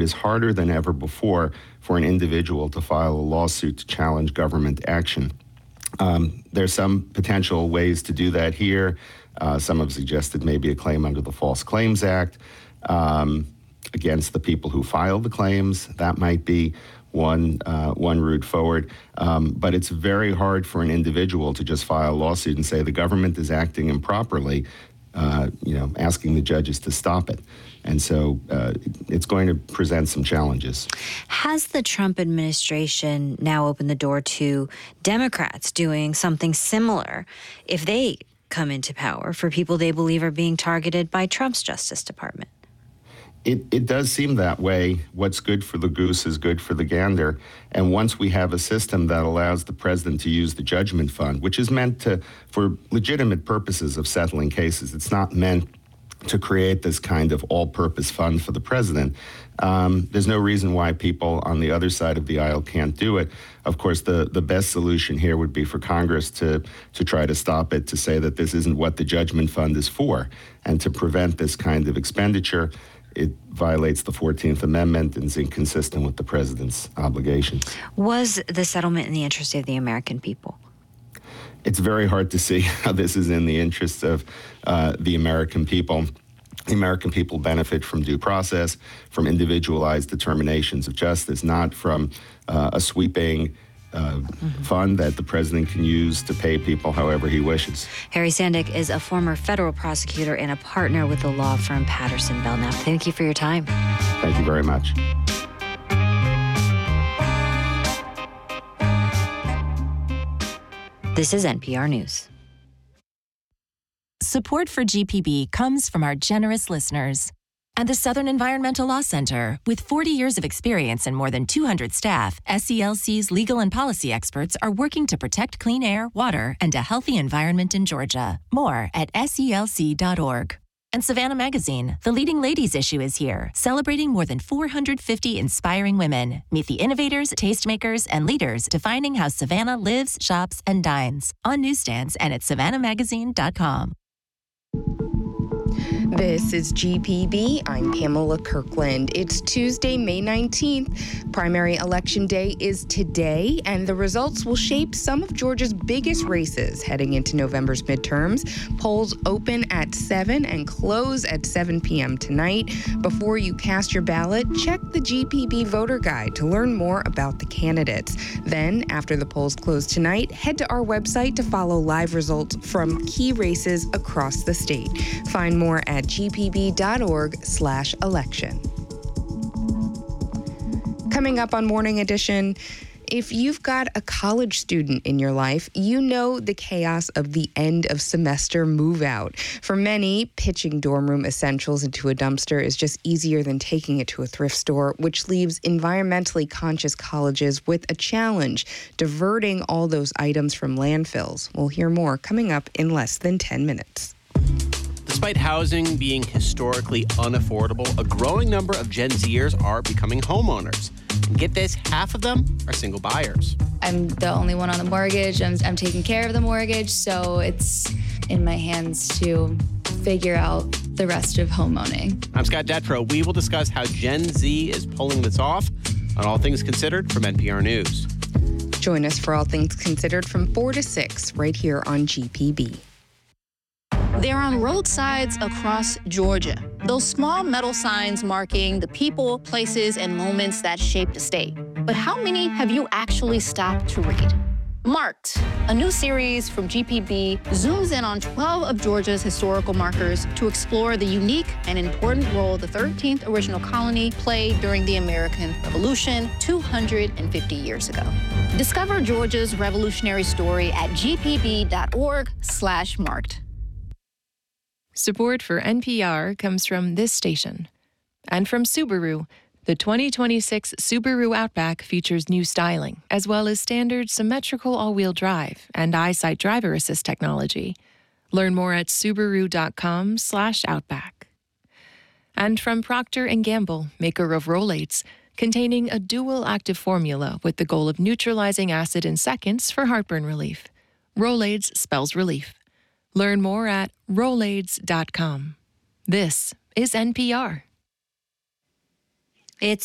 is harder than ever before for an individual to file a lawsuit to challenge government action. There's some potential ways to do that here. Some have suggested maybe a claim under the False Claims Act against the people who filed the claims. That might be one route forward. But it's very hard for an individual to just file a lawsuit and say the government is acting improperly, asking the judges to stop it. And so it's going to present some challenges. Has the Trump administration now opened the door to Democrats doing something similar if they come into power for people they believe are being targeted by Trump's Justice Department? It does seem that way. What's good for the goose is good for the gander. And once we have a system that allows the president to use the judgment fund, which is meant for legitimate purposes of settling cases, it's not meant to create this kind of all-purpose fund for the president. There's no reason why people on the other side of the aisle can't do it. Of course, the best solution here would be for Congress to try to stop it, to say that this isn't what the judgment fund is for, and to prevent this kind of expenditure. It violates the 14th Amendment and is inconsistent with the president's obligations. Was the settlement in the interest of the American people? It's very hard to see how this is in the interest of the American people. The American people benefit from due process, from individualized determinations of justice, not from a sweeping fund that the president can use to pay people however he wishes. Harry Sandick is a former federal prosecutor and a partner with the law firm Patterson Belknap. Thank you for your time. Thank you very much. This is NPR News. Support for GPB comes from our generous listeners. At the Southern Environmental Law Center, with 40 years of experience and more than 200 staff, SELC's legal and policy experts are working to protect clean air, water, and a healthy environment in Georgia. More at SELC.org. And Savannah Magazine, the leading ladies issue, is here, celebrating more than 450 inspiring women. Meet the innovators, tastemakers, and leaders defining how Savannah lives, shops, and dines. On newsstands and at savannahmagazine.com. This is GPB. I'm Pamela Kirkland. It's Tuesday, May 19th. Primary election day is today, and the results will shape some of Georgia's biggest races heading into November's midterms. Polls open at 7 and close at 7 p.m. tonight. Before you cast your ballot, check the GPB voter guide to learn more about the candidates. Then, after the polls close tonight, head to our website to follow live results from key races across the state. Find more at gpb.org/election. Coming up on Morning Edition, if you've got a college student in your life, you know the chaos of the end of semester move out. For many, pitching dorm room essentials into a dumpster is just easier than taking it to a thrift store, which leaves environmentally conscious colleges with a challenge, diverting all those items from landfills. We'll hear more coming up in less than 10 minutes. Despite housing being historically unaffordable, a growing number of Gen Zers are becoming homeowners. And get this, half of them are single buyers. I'm the only one on the mortgage. I'm taking care of the mortgage, so it's in my hands to figure out the rest of homeowning. I'm Scott Detrow. We will discuss how Gen Z is pulling this off on All Things Considered from NPR News. Join us for All Things Considered from 4 to 6 right here on GPB. They're on roadsides across Georgia. Those small metal signs marking the people, places, and moments that shaped the state. But how many have you actually stopped to read? Marked, a new series from GPB, zooms in on 12 of Georgia's historical markers to explore the unique and important role the 13th original colony played during the American Revolution 250 years ago. Discover Georgia's revolutionary story at gpb.org/marked. Support for NPR comes from this station. And from Subaru, the 2026 Subaru Outback features new styling, as well as standard symmetrical all-wheel drive and EyeSight driver assist technology. Learn more at subaru.com/outback. And from Procter & Gamble, maker of Rolaids, containing a dual active formula with the goal of neutralizing acid in seconds for heartburn relief. Rolaids spells relief. Learn more at Rolaids.com. This is NPR. It's